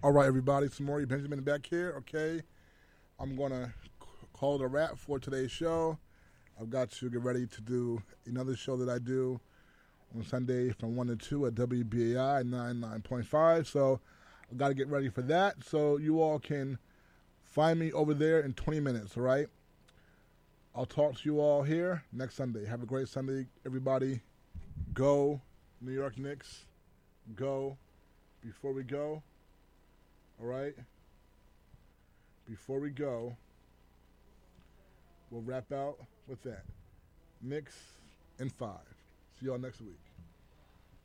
All right, everybody. Samori Benjamin back here. Okay, I'm gonna call it a wrap for today's show. I've got to get ready to do another show that I do on Sunday from 1 to 2 at WBAI 99.5. So I've got to get ready for that. So you all can find me over there in 20 minutes, all right? I'll talk to you all here next Sunday. Have a great Sunday, everybody. Go, New York Knicks. Go. Before we go, all right? Before we go, we'll wrap out with that. Knicks in 5. See y'all next week.